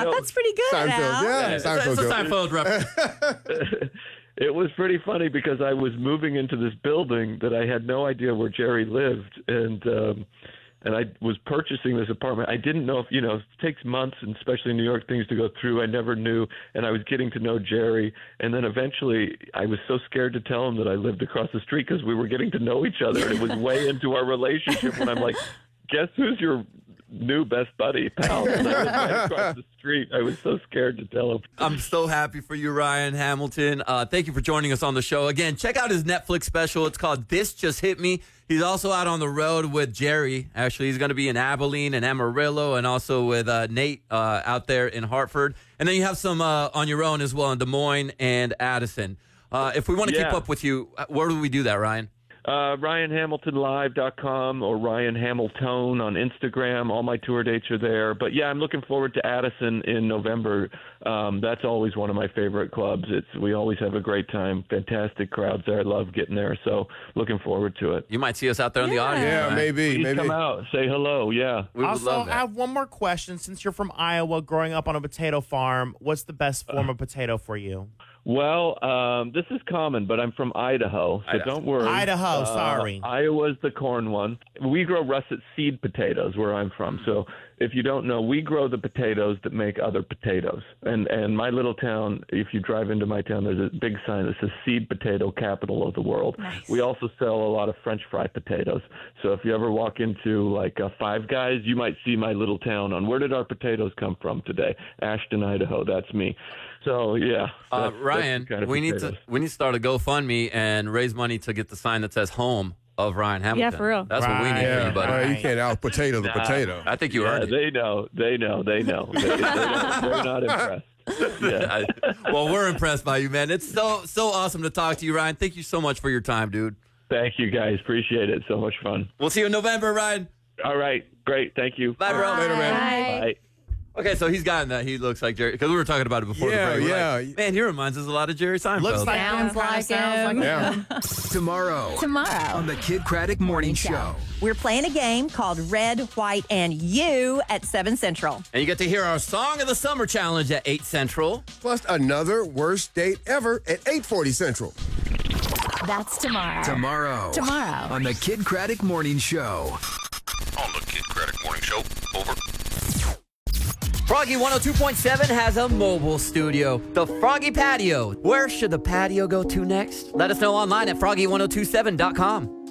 That's pretty good, Seinfeld, Al. yeah. It's a Seinfeld joke. Seinfeld reference. It was pretty funny because I was moving into this building that I had no idea where Jerry lived, and I was purchasing this apartment. I didn't know if, it takes months, and especially in New York, things to go through. I never knew, and I was getting to know Jerry, and then eventually I was so scared to tell him that I lived across the street because we were getting to know each other, and it was way into our relationship when I'm like, guess who's your new best buddy, pal? And I was right across the street. I was so scared to tell him. I'm so happy for you, Ryan Hamilton. Thank you for joining us on the show. Again, check out his Netflix special. It's called This Just Hit Me. He's also out on the road with Jerry. Actually, he's going to be in Abilene and Amarillo, and also with Nate out there in Hartford. And then you have some on your own as well in Des Moines and Addison. If we want to keep up with you, where do we do that, Ryan? RyanHamiltonLive.com or Ryan Hamilton on Instagram. All my tour dates are there. But, yeah, I'm looking forward to Addison in November. That's always one of my favorite clubs. We always have a great time. Fantastic crowds there. I love getting there. So looking forward to it. You might see us out there in the audience. Yeah, Ryan. maybe. Please come out. Say hello. Yeah. We would Also, love that. I have one more question. Since you're from Iowa, growing up on a potato farm, what's the best form of potato for you? Well, this is common, but I'm from Idaho, so don't worry. Idaho, sorry. Iowa's the corn one. We grow russet seed potatoes where I'm from. So if you don't know, we grow the potatoes that make other potatoes. And my little town, if you drive into my town, there's a big sign that says seed potato capital of the world. Nice. We also sell a lot of French fry potatoes. So if you ever walk into like Five Guys, you might see my little town on where did our potatoes come from today? Ashton, Idaho. That's me. So yeah, Ryan, kind of we need potatoes. to start a GoFundMe and raise money to get the sign that says "Home of Ryan Hamilton." Yeah, for real. That's what we need for Yeah, you, buddy. you can't out potato the potato. I think you Yeah, earned it. they know. They're not impressed. Yeah. Well, we're impressed by you, man. It's so awesome to talk to you, Ryan. Thank you so much for your time, dude. Thank you, guys. Appreciate it. So much fun. We'll see you in November, Ryan. All right. Great. Thank you. Bye, bro. Later, man. Bye. Bye. Okay, so he's gotten that. He looks like Jerry. Because we were talking about it before the break. We're like, man, he reminds us a lot of Jerry Seinfeld. Looks like Sounds him, kinda like sounds him. him. Yeah. Tomorrow on the Kid Craddock Morning Show. We're playing a game called Red, White, and You at 7 Central. And you get to hear our Song of the Summer Challenge at 8 Central. Plus another worst date ever at 8:40 Central. That's tomorrow. Tomorrow on the Kid Craddock Morning Show. On the Kid Craddock Morning Show. Over. Froggy 102.7 has a mobile studio, the Froggy Patio. Where should the patio go to next? Let us know online at froggy1027.com.